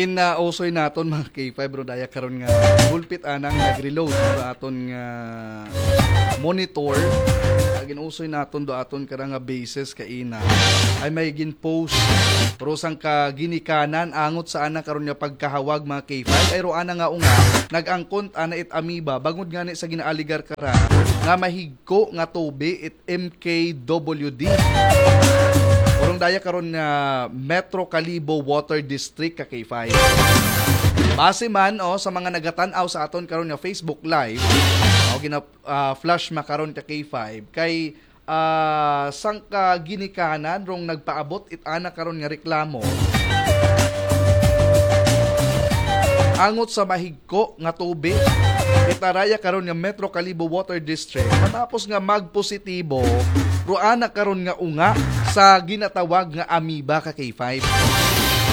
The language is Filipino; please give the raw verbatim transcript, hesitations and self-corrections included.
Kinausoy naton mga K five bro daya karon nga gulpit anang nagreload sa aton nga monitor. Ginusoy naton do aton kara nga bases kaina ay may ginpost pero sang ka ginikanan angot sa ana karon nga pagkahawag mga K five ay ro ana nga unga nagangkont ana it amoeba bangod nga ni sa ginaaligar kara nga mahigko nga tobe it M K W D. Orong daya karon nga Metro Calibo Water District ka K five. Base man o sa mga nagatan-aw sa aton karon nga Facebook Live, o gina uh, flash makaron ka K five kay uh, sang ka ginikanan rong nagpaabot it ana karon nga reklamo. Angot sa mahigko nga tubig itaraya karon nga Metro Calibo Water District matapos nga magpositibo ro ana karon nga unga sa ginatawag nga amoeba ka K five.